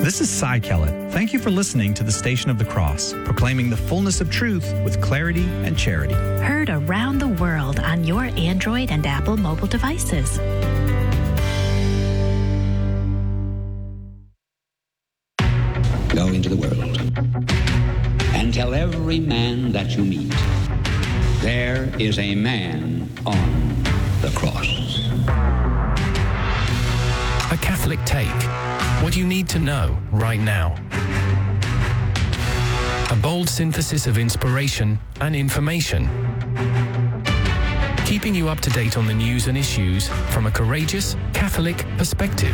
This is Cy Kellett. Thank you for listening to the Station of the Cross, proclaiming the fullness of truth with clarity and charity. Heard around the world on your Android and Apple mobile devices. Go into the world and tell every man that you meet, there is a man on the cross. A Catholic Take. What you need to know right now. A bold synthesis of inspiration and information. Keeping you up to date on the news and issues from a courageous Catholic perspective.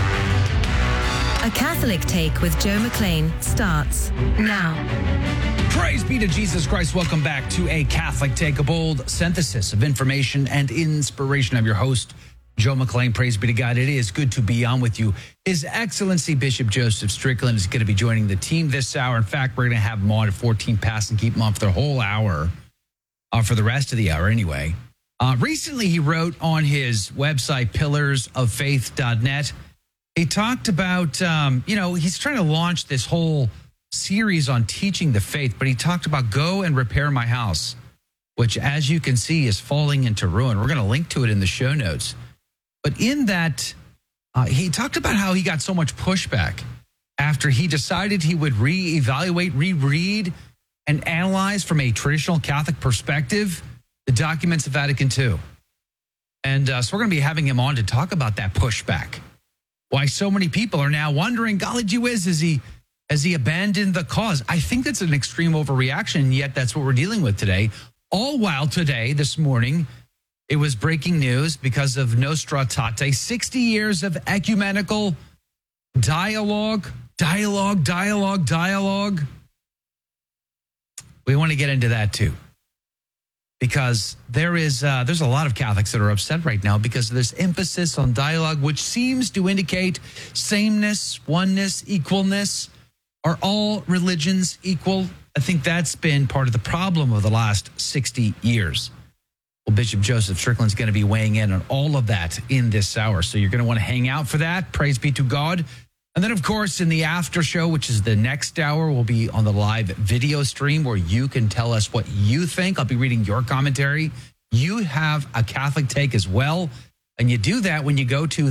A Catholic Take with Joe McLean starts now. Praise be to Jesus Christ. Welcome back to A Catholic Take, a bold synthesis of information and inspiration. I'm your host, Joe McLean. Praise be to God. It is good to be on with you. His Excellency Bishop Joseph Strickland is going to be joining the team this hour. In fact, we're going to have him on at 14 past and keep him on for the whole hour, for the rest of the hour anyway. Recently, he wrote on his website, pillarsoffaith.net. He talked about, he's trying to launch this whole series on teaching the faith, but he talked about go and repair my house, which, as you can see, is falling into ruin. We're going to link to it in the show notes. But in that, he talked about how he got so much pushback after he decided he would reevaluate, reread, and analyze from a traditional Catholic perspective the documents of Vatican II. And so we're going to be having him on to talk about that pushback. Why so many people are now wondering, golly gee whiz, has he abandoned the cause? I think that's an extreme overreaction, and yet that's what we're dealing with today. All while today, this morning, it was breaking news because of Nostra Aetate, 60 years of ecumenical dialogue. We want to get into that too, because there's a lot of Catholics that are upset right now because of this emphasis on dialogue, which seems to indicate sameness, oneness, equalness. Are all religions equal? I think that's been part of the problem of the last 60 years. Well, Bishop Joseph Strickland's going to be weighing in on all of that in this hour. So you're going to want to hang out for that. Praise be to God. And then, of course, in the after show, which is the next hour, we'll be on the live video stream where you can tell us what you think. I'll be reading your commentary. You have a Catholic Take as well. And you do that when you go to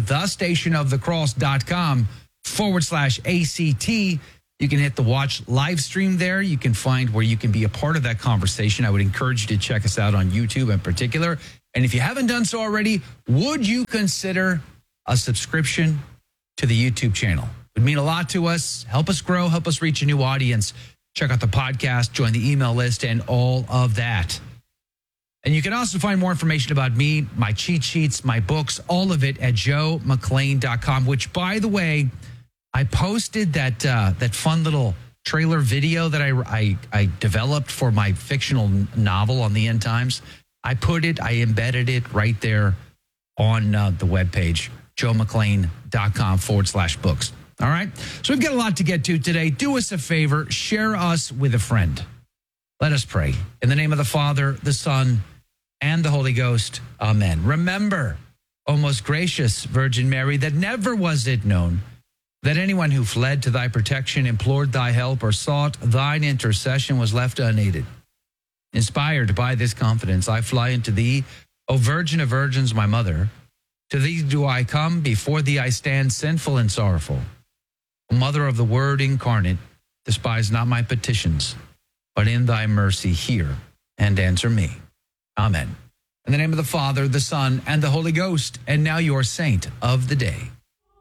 thestationofthecross.com/ACT. You can hit the watch live stream there. You can find where you can be a part of that conversation. I would encourage you to check us out on YouTube in particular. And if you haven't done so already, would you consider a subscription to the YouTube channel? It would mean a lot to us. Help us grow, help us reach a new audience. Check out the podcast, join the email list, and all of that. And you can also find more information about me, my cheat sheets, my books, all of it at joemclean.com, which, by the way, I posted that fun little trailer video that I developed for my fictional novel on the end times. I embedded it right there on the webpage, joemclean.com/books. All right. So we've got a lot to get to today. Do us a favor, share us with a friend. Let us pray. In the name of the Father, the Son, and the Holy Ghost. Amen. Remember, O most gracious Virgin Mary, that never was it known that anyone who fled to thy protection, implored thy help, or sought thine intercession was left unaided. Inspired by this confidence, I fly unto thee, O Virgin of Virgins, my mother. To thee do I come, before thee I stand sinful and sorrowful. O Mother of the Word incarnate, despise not my petitions, but in thy mercy hear and answer me. Amen. In the name of the Father, the Son, and the Holy Ghost, and now your saint of the day.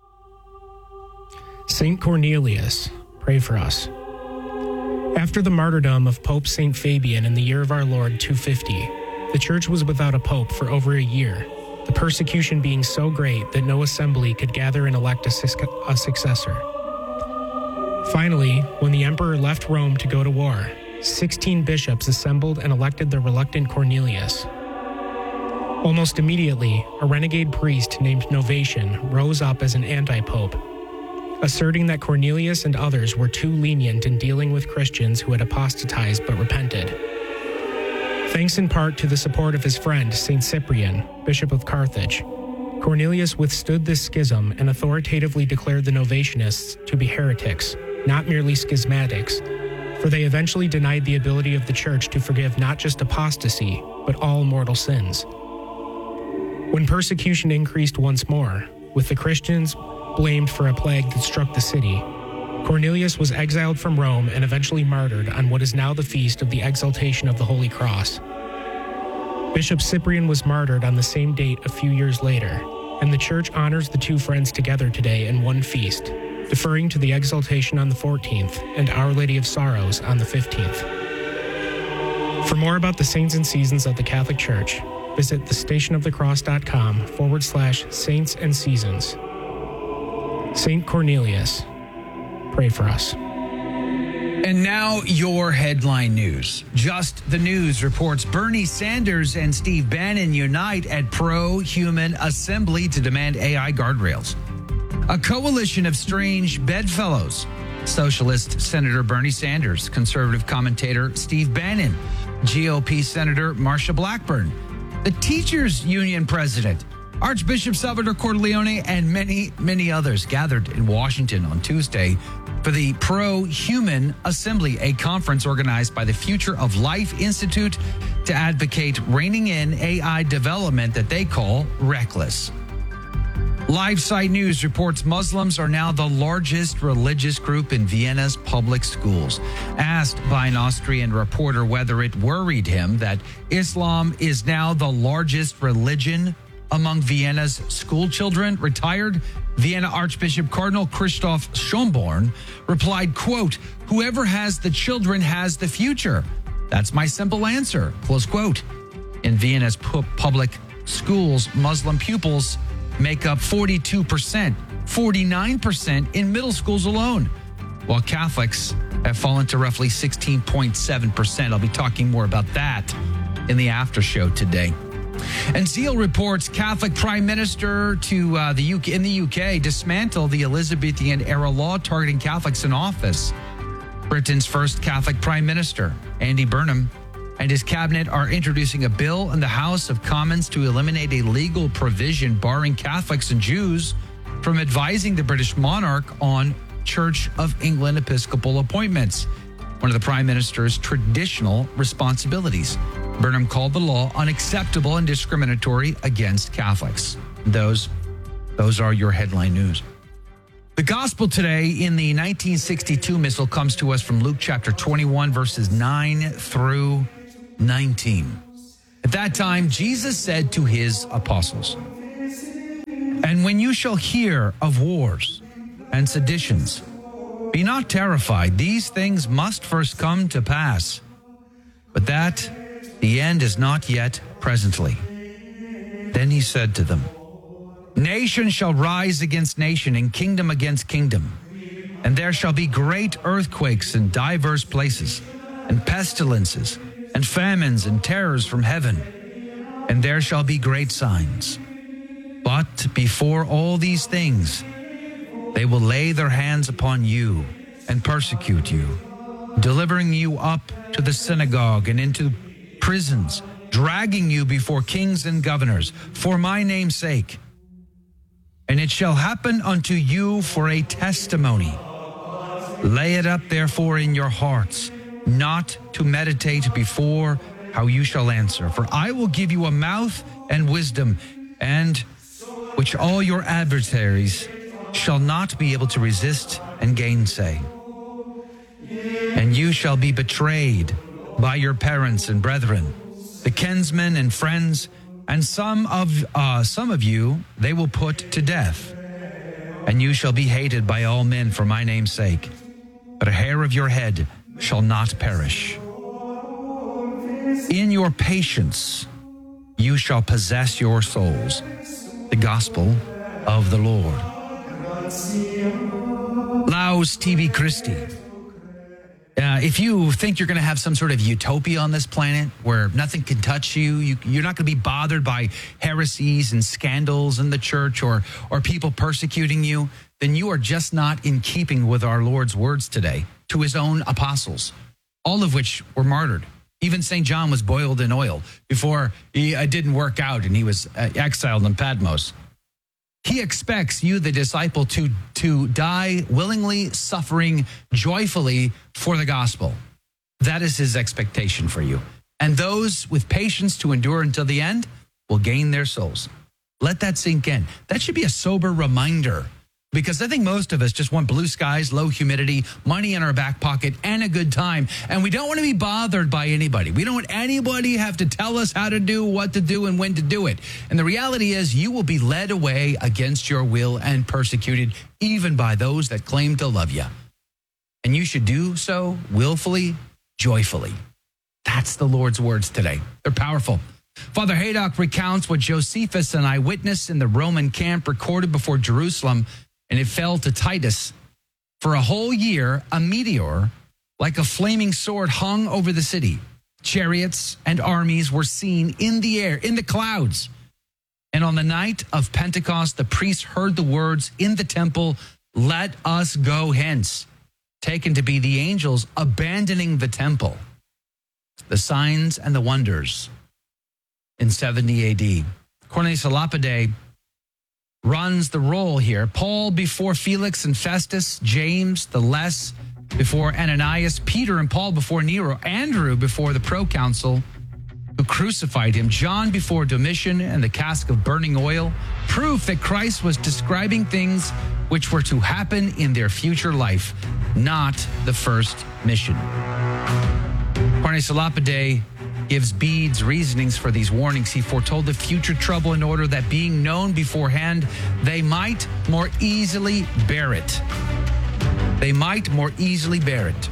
Saint Cornelius, pray for us. After the martyrdom of Pope Saint Fabian in the year of our Lord 250, the church was without a pope for over a year, the persecution being so great that no assembly could gather and elect a successor. Finally, when the emperor left Rome to go to war, 16 bishops assembled and elected the reluctant Cornelius. Almost immediately, a renegade priest named Novatian rose up as an anti-pope, asserting that Cornelius and others were too lenient in dealing with Christians who had apostatized but repented. Thanks in part to the support of his friend, St. Cyprian, Bishop of Carthage, Cornelius withstood this schism and authoritatively declared the Novatianists to be heretics, not merely schismatics, for they eventually denied the ability of the church to forgive not just apostasy, but all mortal sins. When persecution increased once more, with the Christians blamed for a plague that struck the city, Cornelius was exiled from Rome and eventually martyred on what is now the feast of the Exaltation of the Holy Cross. Bishop Cyprian was martyred on the same date a few years later, and the church honors the two friends together today in one feast, deferring to the Exaltation on the 14th and Our Lady of Sorrows on the 15th. For more about the saints and seasons of the Catholic Church, visit thestationofthecross.com/saints and seasons. Saint Cornelius, pray for us. And now your headline news. Just the News reports Bernie Sanders and Steve Bannon unite at pro-human assembly to demand AI guardrails. A coalition of strange bedfellows. Socialist Senator Bernie Sanders, conservative commentator Steve Bannon, GOP Senator Marsha Blackburn, the Teachers Union President, Archbishop Salvador Cordileone, and many, many others gathered in Washington on Tuesday for the Pro-Human Assembly, a conference organized by the Future of Life Institute to advocate reining in AI development that they call reckless. LiveSite News reports Muslims are now the largest religious group in Vienna's public schools. Asked by an Austrian reporter whether it worried him that Islam is now the largest religion among Vienna's school children, retired Vienna Archbishop Cardinal Christoph Schönborn replied, quote, "Whoever has the children has the future. That's my simple answer," close quote. In Vienna's public schools, Muslim pupils make up 42%, 49% in middle schools alone, while Catholics have fallen to roughly 16.7%. I'll be talking more about that in the after show today. And Zeal reports Catholic Prime Minister in the UK dismantled the Elizabethan-era law targeting Catholics in office. Britain's first Catholic Prime Minister, Andy Burnham, and his cabinet are introducing a bill in the House of Commons to eliminate a legal provision barring Catholics and Jews from advising the British monarch on Church of England Episcopal appointments, one of the Prime Minister's traditional responsibilities. Burnham called the law unacceptable and discriminatory against Catholics. Those are your headline news. The gospel today in the 1962 missal comes to us from Luke chapter 21, verses 9 through 19. At that time, Jesus said to his apostles, "And when you shall hear of wars and seditions, be not terrified. These things must first come to pass, but that the end is not yet presently." Then he said to them, "Nation shall rise against nation, and kingdom against kingdom. And there shall be great earthquakes in divers places, and pestilences, and famines, and terrors from heaven. And there shall be great signs. But before all these things, they will lay their hands upon you and persecute you, delivering you up to the synagogue and into prisons, dragging you before kings and governors for my name's sake. And it shall happen unto you for a testimony. Lay it up therefore in your hearts, not to meditate before how you shall answer. For I will give you a mouth and wisdom, and which all your adversaries shall not be able to resist and gainsay. And you shall be betrayed by your parents and brethren, the kinsmen and friends, and some of you they will put to death. And you shall be hated by all men for my name's sake, but a hair of your head shall not perish. In your patience you shall possess your souls." The gospel of the Lord. Laus tibi Christi. If you think you're going to have some sort of utopia on this planet where nothing can touch you, you're not going to be bothered by heresies and scandals in the church or people persecuting you, then you are just not in keeping with our Lord's words today to his own apostles, all of which were martyred. Even St. John was boiled in oil before it didn't work out and he was exiled in Patmos. He expects you, the disciple, to die willingly, suffering joyfully for the gospel. That is his expectation for you. And those with patience to endure until the end will gain their souls. Let that sink in. That should be a sober reminder, because I think most of us just want blue skies, low humidity, money in our back pocket, and a good time. And we don't want to be bothered by anybody. We don't want anybody have to tell us how to do, what to do, and when to do it. And the reality is you will be led away against your will and persecuted, even by those that claim to love you. And you should do so willfully, joyfully. That's the Lord's words today. They're powerful. Father Haydock recounts what Josephus, an eyewitness in the Roman camp, recorded before Jerusalem, and it fell to Titus. For a whole year, a meteor, like a flaming sword, hung over the city. Chariots and armies were seen in the air, in the clouds. And on the night of Pentecost, the priests heard the words in the temple, "Let us go hence," taken to be the angels abandoning the temple. The signs and the wonders in 70 AD. Cornelius a Lapide runs the role here. Paul before Felix and Festus, James the Less before Ananias, Peter and Paul before Nero, Andrew before the proconsul who crucified him, John before Domitian and the cask of burning oil, proof that Christ was describing things which were to happen in their future life, not the first mission. Cornelius a Lapide gives Bede's reasonings for these warnings. He foretold the future trouble in order that, being known beforehand, they might more easily bear it. They might more easily bear it.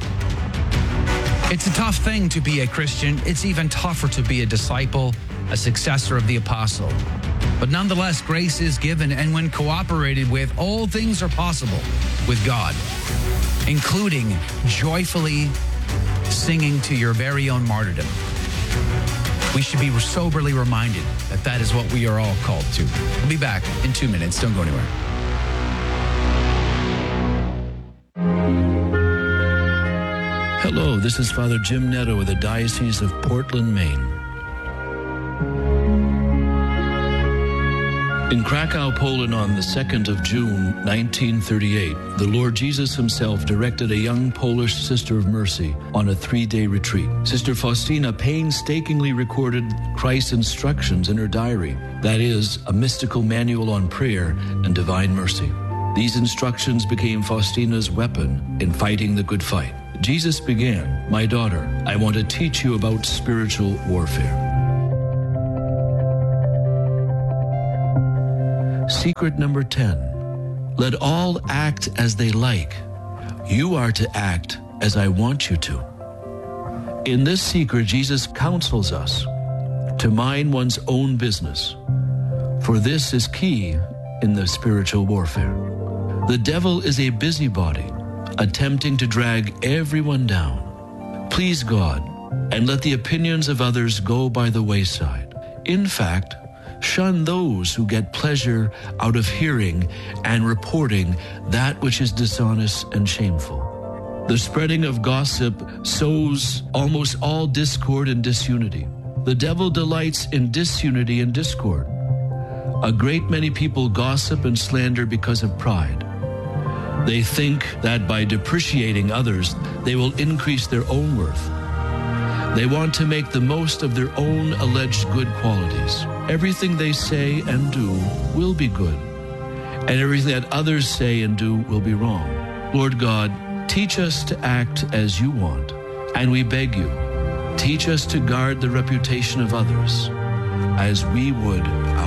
It's a tough thing to be a Christian. It's even tougher to be a disciple, a successor of the apostle. But nonetheless, grace is given, and when cooperated with, all things are possible with God, including joyfully singing to your very own martyrdom. We should be soberly reminded that that is what we are all called to. We'll be back in 2 minutes. Don't go anywhere. Hello, this is Father Jim Netto of the Diocese of Portland, Maine. In Krakow, Poland, on the 2nd of June, 1938, the Lord Jesus himself directed a young Polish Sister of Mercy on a 3-day retreat. Sister Faustina painstakingly recorded Christ's instructions in her diary, that is, a mystical manual on prayer and divine mercy. These instructions became Faustina's weapon in fighting the good fight. Jesus began, "My daughter, I want to teach you about spiritual warfare." Secret number 10, let all act as they like. You are to act as I want you to. In this secret, Jesus counsels us to mind one's own business, for this is key in the spiritual warfare. The devil is a busybody, attempting to drag everyone down. Please God, and let the opinions of others go by the wayside. In fact, shun those who get pleasure out of hearing and reporting that which is dishonest and shameful. The spreading of gossip sows almost all discord and disunity. The devil delights in disunity and discord. A great many people gossip and slander because of pride. They think that by depreciating others, they will increase their own worth. They want to make the most of their own alleged good qualities. Everything they say and do will be good, and everything that others say and do will be wrong. Lord God, teach us to act as you want, and we beg you, teach us to guard the reputation of others as we would